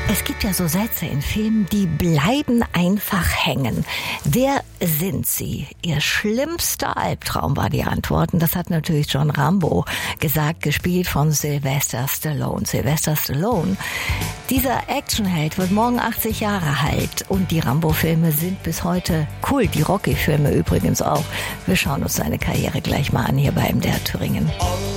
Es gibt ja so Sätze in Filmen, die bleiben einfach hängen. Wer sind Sie? Ihr schlimmster Albtraum war die Antwort. Und das hat natürlich John Rambo gesagt, gespielt von Sylvester Stallone. Sylvester Stallone, dieser Actionheld, wird morgen 80 Jahre alt. Und die Rambo-Filme sind bis heute Kult. Die Rocky-Filme übrigens auch. Wir schauen uns seine Karriere gleich mal an hier bei MDR Thüringen.